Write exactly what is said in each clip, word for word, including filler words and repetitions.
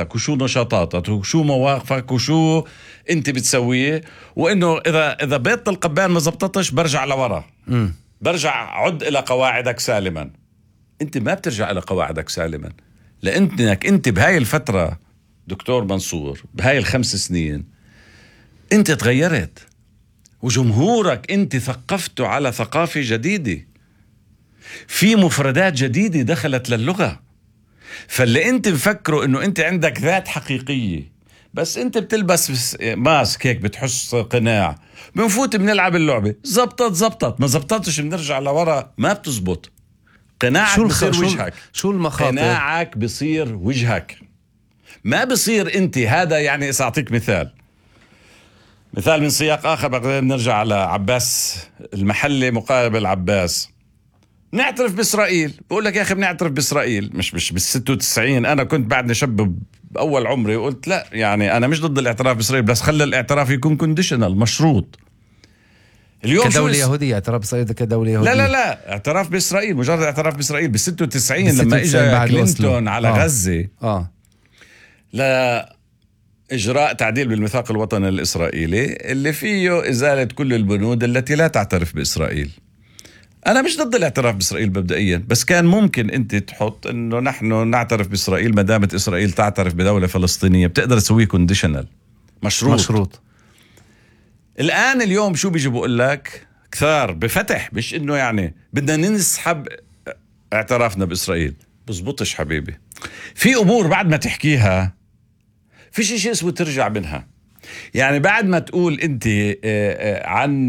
فعالياتك وشو نشاطاتك وشو مواقفك وشو انت بتسويه، وانه اذا اذا بيت القبان ما زبطتش برجع لورا، م. برجع عد الى قواعدك سالما. انت ما بترجع الى قواعدك سالما، لانك انت بهاي الفترة دكتور منصور بهاي الخمس سنين انت تغيرت، وجمهورك انت ثقفته على ثقافة جديدة، في مفردات جديدة دخلت للغة. فاللي انت مفكره انه انت عندك ذات حقيقية، بس انت بتلبس ماسك هيك بتحس قناع، بنفوت بنلعب اللعبة، زبطت زبطت، ما زبطتش بنرجع لورا، ما بتزبط. قناعك شو بصير شو وجهك، شو المخاطر؟ قناعك بصير وجهك، ما بصير انت هذا. يعني سأعطيك مثال مثال من سياق آخر، بعدين نرجع على عباس المحلي مقابل عباس. نعترف بإسرائيل، بقول لك يا أخي بنعترف بإسرائيل، مش مش بالستة وتسعين. أنا كنت بعدني شاب بأول عمري وقلت لا، يعني أنا مش ضد الاعتراف بإسرائيل، بس خلى الاعتراف يكون كونديشنال، مشروط. اليوم كدولة يهودية، اعتراف بإسرائيل كدولة يهودية. لا لا لا اعتراف بإسرائيل، مجرد اعتراف بإسرائيل. بالستة وتسعين لما إجا كلينتون على آه. غزة آه. لا إجراء تعديل بالميثاق الوطني الإسرائيلي اللي فيه إزالة كل البنود التي لا تعترف بإسرائيل. أنا مش ضد الاعتراف بإسرائيل مبدئيا، بس كان ممكن أنت تحط إنه نحن نعترف بإسرائيل ما دامت إسرائيل تعترف بدولة فلسطينية، بتقدر تسويه كونديشنال، مشروط. مشروط. الآن اليوم شو بيجي بقول لك كثار بفتح، مش إنه يعني بدنا نسحب اعترافنا بإسرائيل. بزبطش حبيبي، في أمور بعد ما تحكيها في شيء اسمه ترجع منها. يعني بعد ما تقول انت عن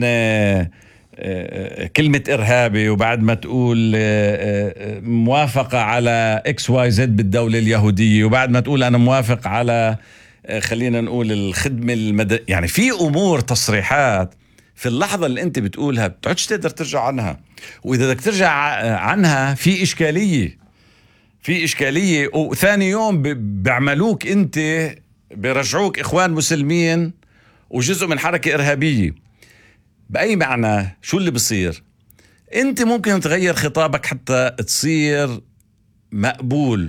كلمة إرهابي، وبعد ما تقول موافقة على إكس واي زد بالدولة اليهودية، وبعد ما تقول أنا موافق على خلينا نقول الخدمة المدنية، يعني في أمور تصريحات في اللحظة اللي انت بتقولها بتعودش تقدر ترجع عنها. وإذا بدك ترجع عنها في إشكالية في إشكالية وثاني يوم بيعملوك انت، بيرجعوك إخوان مسلمين وجزء من حركة إرهابية. بأي معنى؟ شو اللي بصير؟ أنت ممكن تغير خطابك حتى تصير مقبول،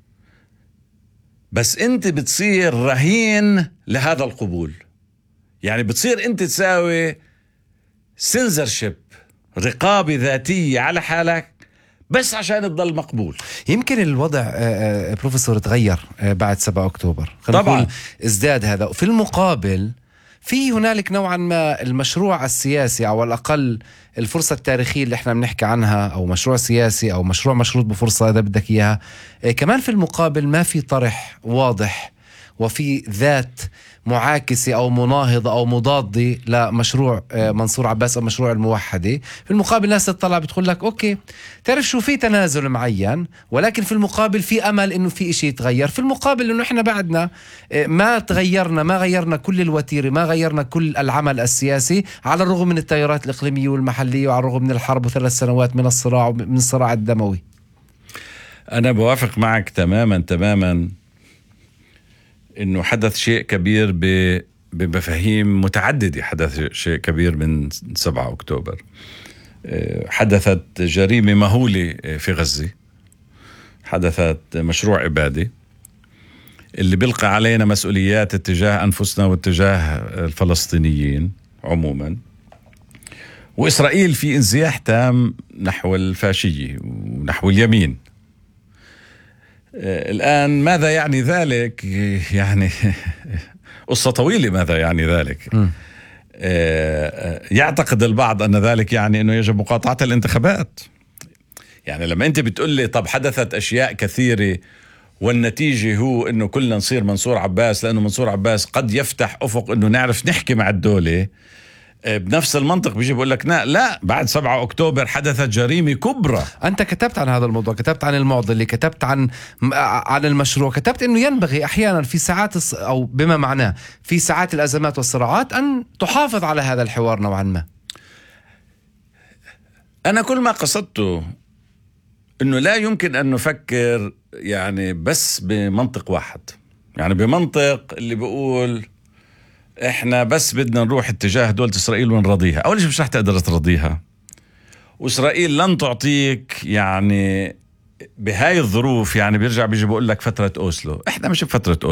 بس أنت بتصير رهين لهذا القبول. يعني بتصير أنت تساوي سنسورشيب، رقابة ذاتية على حالك بس عشان تضل مقبول. يمكن الوضع بروفيسور تغير بعد سبعة أكتوبر، طبعا ازداد هذا. في المقابل في هنالك نوعا ما المشروع السياسي، أو على الأقل الفرصة التاريخية اللي احنا بنحكي عنها، أو مشروع سياسي أو مشروع مشروط بفرصة إذا بدك إياها. كمان في المقابل ما في طرح واضح وفي ذات معاكسة أو مناهضة أو مضادة لمشروع منصور عباس أو مشروع الموحدة. في المقابل ناس تطلع بتقول لك أوكي، تعرف شو، في تنازل معين، ولكن في المقابل في أمل إنه في إشي يتغير. في المقابل إنه إحنا بعدنا ما تغيرنا، ما غيرنا كل الوتيرة، ما غيرنا كل العمل السياسي، على الرغم من التيارات الإقليمية والمحلية، وعلى الرغم من الحرب وثلاث سنوات من الصراع من الصراع الدموي. أنا بوافق معك تماما تماما إنه حدث شيء كبير بمفاهيم متعددة. حدث شيء كبير من سبعة أكتوبر، حدثت جريمة مهولة في غزة، حدثت مشروع إبادة اللي بيلقى علينا مسؤوليات اتجاه أنفسنا واتجاه الفلسطينيين عموما، وإسرائيل في انزياح تام نحو الفاشية ونحو اليمين. الآن ماذا يعني ذلك؟ يعني قصة طويلة. ماذا يعني ذلك؟ م. يعتقد البعض أن ذلك يعني أنه يجب مقاطعة الانتخابات. يعني لما أنت بتقول لي طب حدثت أشياء كثيرة والنتيجة هو أنه كلنا نصير منصور عباس، لأنه منصور عباس قد يفتح أفق أنه نعرف نحكي مع الدولة، بنفس المنطق بيجي بقول لك لا لا، بعد سبعة أكتوبر حدثت جريمة كبرى. أنت كتبت عن هذا الموضوع، كتبت عن المعضلة، كتبت عن عن المشروع، كتبت إنه ينبغي أحيانا في ساعات، أو بما معناه في ساعات الأزمات والصراعات، أن تحافظ على هذا الحوار نوعا ما. أنا كل ما قصدته إنه لا يمكن أن نفكر يعني بس بمنطق واحد، يعني بمنطق اللي بيقول احنا بس بدنا نروح اتجاه دولة اسرائيل ونرضيها. اول شيء مش رح تقدر ترضيها، واسرائيل لن تعطيك يعني بهاي الظروف. يعني بيرجع بيجي بقول لك فترة اوسلو، احنا مش بفترة